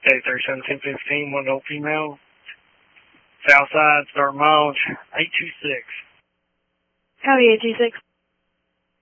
Okay, 371015, one old female. South side, start mileage 826. Copy 826.